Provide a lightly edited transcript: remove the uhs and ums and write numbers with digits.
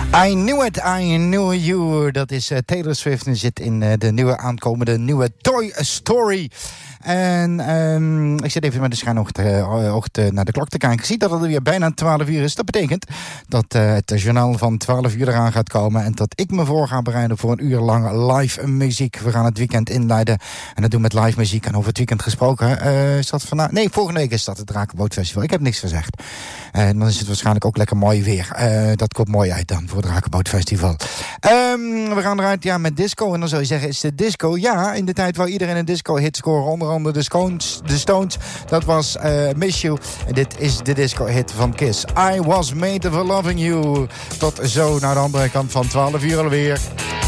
I Knew It, I Knew You. Dat is Taylor Swift en zit in de aankomende nieuwe Toy Story. En ik zit even met de schijnocht naar de klok te kijken. Ik zie dat het weer bijna 12 uur is. Dat betekent dat het journaal van 12 uur eraan gaat komen. En dat ik me voor ga bereiden voor een uur lang live muziek. We gaan het weekend inleiden. En dat doen we met live muziek. En over het weekend gesproken. Is dat vandaag? Nee, volgende week is dat het Drakenbootfestival. Ik heb niks gezegd. En dan is het waarschijnlijk ook lekker mooi weer. Dat komt mooi uit dan voor het Drakenbootfestival. We gaan eruit met disco. En dan zou je zeggen, is de disco? Ja, in de tijd waar iedereen een disco-hit scoorde. Onder andere de Stones. Dat was Miss You. En dit is de disco-hit van Kiss. I Was Made for Loving You. Tot zo naar de andere kant van 12 uur alweer.